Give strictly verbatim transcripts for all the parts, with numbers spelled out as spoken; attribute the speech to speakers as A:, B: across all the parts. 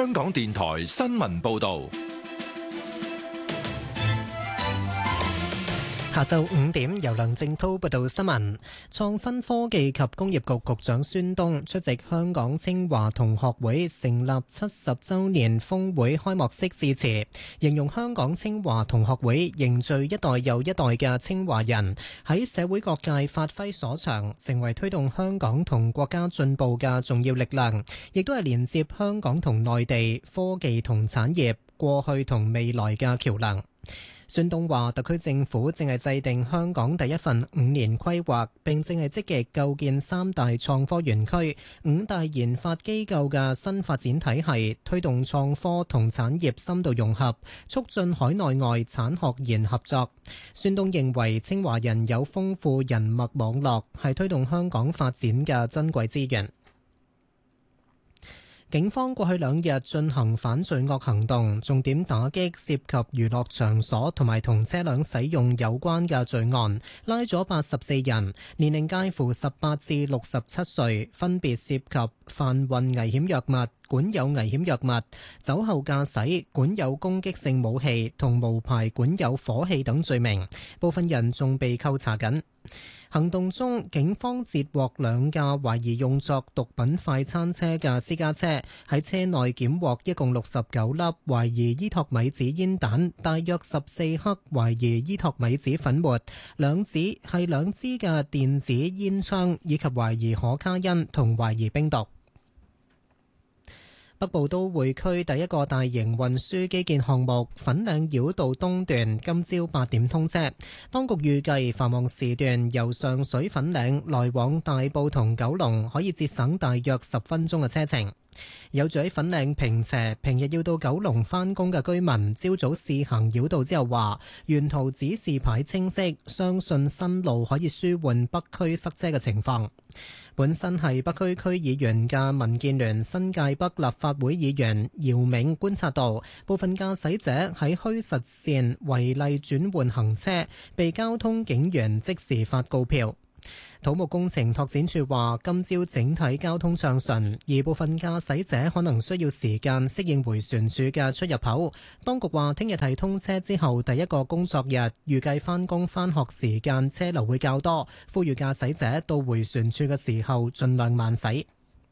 A: 香港電台新聞報道。
B: 下晝五點，由梁正濤報道新聞。創新科技及工業局局長孫東出席香港清華同學會成立七十週年峰會開幕式致辭，形容香港清華同學會凝聚一代又一代嘅清華人，喺社會各界發揮所長，成為推動香港同國家進步嘅重要力量，亦都係連接香港同內地科技同產業過去同未來嘅橋梁。孫東話：特區政府正係制定香港第一份五年規劃，並正係積極構建三大創科園區、五大研發機構嘅新發展體系，推動創科同產業深度融合，促進海內外產學研合作。孫東認為，清華人有豐富人脈網絡，係推動香港發展嘅珍貴資源。警方過去兩日進行反罪惡行動，重點打擊涉及娛樂場所同埋同車輛使用有關嘅罪案，拉咗八十四人，年齡介乎十八至六十七歲，分別涉及販運危險藥物、管有危險藥物、酒後駕駛、管有攻擊性武器同無牌管有火器等罪名，部分人仲被扣查緊。行動中，警方截獲兩架懷疑用作毒品快餐車嘅私家車，喺車內檢獲一共六十九粒懷疑伊托米子煙彈，大約十四克懷疑伊托米子粉末，兩支係兩支嘅電子煙槍，以及懷疑可卡因同懷疑冰毒。北部都會區第一個大型運輸基建項目粉嶺繞道東段今朝八點通車，當局預計繁忙時段由上水粉嶺來往大埔同九龍可以節省大約十分鐘嘅車程。有住喺粉嶺坪輋，平日要到九龍返工嘅居民，朝早試行繞道之後話，沿途指示牌清晰，相信新路可以舒緩北區塞車嘅情況。本身係北區區議員嘅民建聯新界北立法會議員姚銘觀察到，部分駕駛者喺虛實線違例轉換行車，被交通警員即時發告票。土木工程拓展署話，今朝整體交通暢順，而部分駕駛者可能需要時間適應迴旋處嘅出入口。當局話，聽日係通車之後第一個工作日，預計返工返學時間車流會較多，呼籲駕駛者到迴旋處嘅時候盡量慢駛。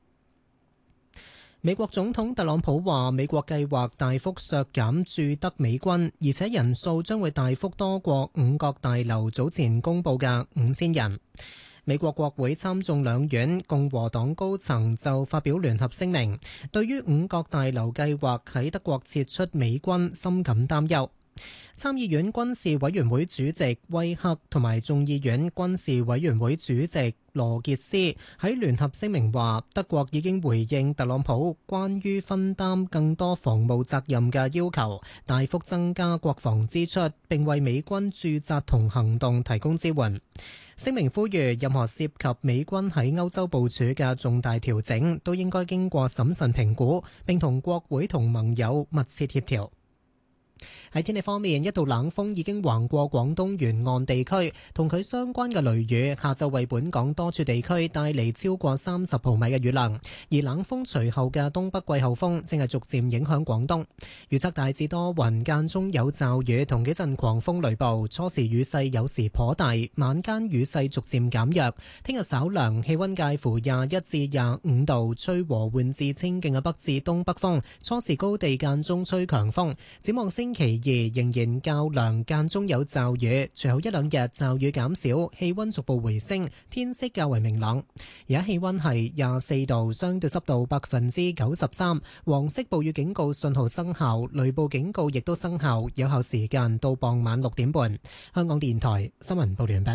B: 美國總統特朗普話，美國計劃大幅削減駐德美軍，而且人數將會大幅多過五角大樓早前公佈嘅五千人。美國國會參眾兩院共和黨高層就發表聯合聲明，對於五角大樓計劃喺德國撤出美軍深感擔憂。參議院軍事委員會主席威克同埋眾議院軍事委員會主席羅傑斯喺聯合聲明話，德國已經回應特朗普關於分擔更多防務責任嘅要求，大幅增加國防支出，並為美軍駐紮同行動提供支援。聲明呼籲任何涉及美軍喺歐洲部署嘅重大調整，都應該經過審慎評估，並同國會同盟友密切協調。喺天氣方面，一道冷鋒已經橫過廣東沿岸地區，同佢相關嘅雷雨下晝為本港多處地區帶嚟超過三十毫米嘅雨量，而冷鋒隨後嘅東北季候風正係逐漸影響廣東。預測大致多雲，間中有驟雨同幾陣狂風雷暴，初時雨勢有時頗大，晚間雨勢逐漸減弱。聽日稍涼，氣溫介乎廿一至廿五度，吹和緩至清勁嘅北至東北風，初時高地間中吹強風。展望星期二仍然較涼，間中有驟雨，隨後一兩日驟雨減少，氣溫逐步回升，天色較為明朗。而家氣溫係廿四度，相對濕度百分之九十三，黃色暴雨警告信號生效，雷暴警告亦都生效，有效時間到傍晚六點半。香港電台新聞報完畢。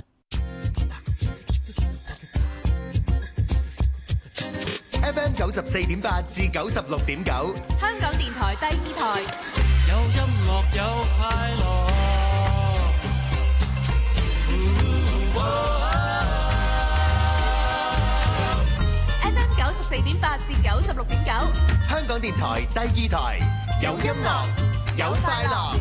C: F M 九十四點八至九十六點九，
D: 香港電台第二台。
E: 有音樂有快樂，嗯哦、
D: F M 九十四點八至九十六點九，
C: 香港電台第二台，有音樂有快樂。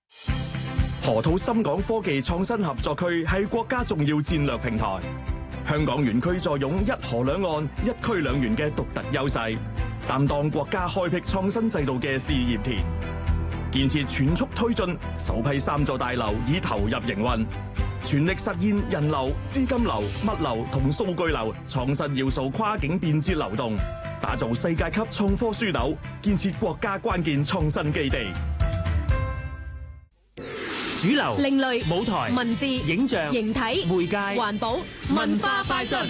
F: 河套深港科技創新合作區係國家重要戰略平台。 香港園區坐擁一河兩岸、一區兩園嘅獨特優勢，擔當國家開闢創新制度嘅試驗田。建設全速推進，首批三座大樓已投入營運，全力實現人流、資金流、物流同數據流創新要素跨境便捷流動，打造世界級創科樞紐，建設國家關鍵創新基地。
G: 主流、
D: 另類、
G: 舞台、
D: 文字、
G: 影像、
D: 形體、
G: 媒介、
D: 環保、文化快訊。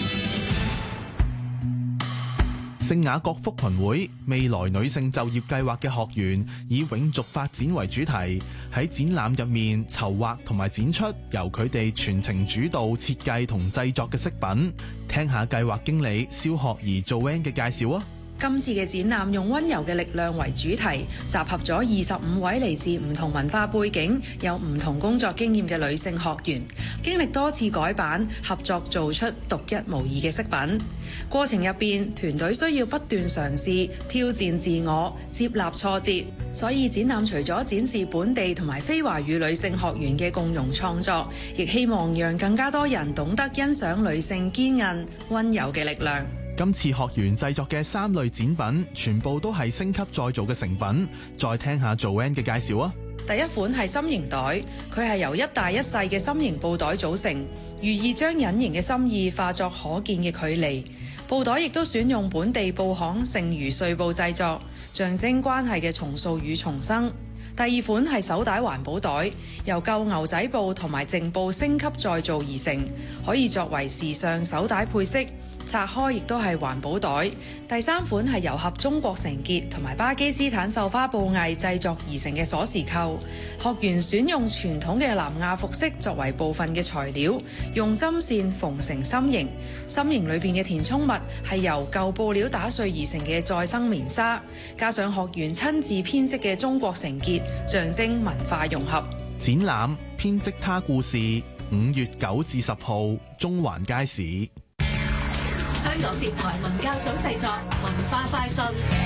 H: 聖雅各福群會未來女性就業計劃嘅學員以永續發展為主題，喺展覽入面籌劃同埋展出由佢哋全程主導設計同製作嘅飾品。聽下計劃經理蕭學儀做 Joanne 嘅介紹啊！
I: 今次嘅展覽用溫柔嘅力量為主題，集合咗二十五位嚟自唔同文化背景、有唔同工作經驗嘅女性學員，經歷多次改版合作，做出獨一無二嘅飾品。過程入邊，團隊需要不斷嘗試、挑戰自我、接納挫折，所以展覽除咗展示本地同埋非華語女性學員嘅共融創作，亦希望讓更加多人懂得欣賞女性堅韌、溫柔嘅力量。
H: 今次學員製作嘅三類展品，全部都係升級再造嘅成品。再聽下 Joanne 嘅介紹啊！
I: 第一款係心形袋，佢係由一大一細嘅心形布袋組成，寓意將隱形嘅心意化作可見嘅距離。布袋亦都選用本地布行剩餘碎布製作，象徵關係嘅重塑與重生。第二款係手帶環保袋，由舊牛仔布同埋淨布升級再造而成，可以作為時尚手帶配飾。拆開亦都係環保袋。第三款係由合中國成結同埋巴基斯坦繡花布藝製作而成嘅鎖匙扣。學員選用傳統嘅南亞服飾作為部分嘅材料，用針線縫成心形。心形裏邊嘅填充物係由舊布料打碎而成嘅再生棉紗，加上學員親自編織嘅中國成結，象徵文化融合。
H: 展覽編織他故事，五月九至十號，中環街市。
D: 香港電台文教組製作文化快訊。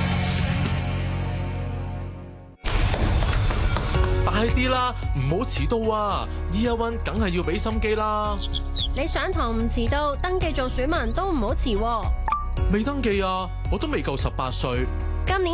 E: 快啲啦，唔好遲到啊 ！Year One 梗係要俾心機啦。
J: 你上堂唔遲到，登記做選民都唔好遲喎。
E: 未登記啊，我都未夠十八歲。
J: 今年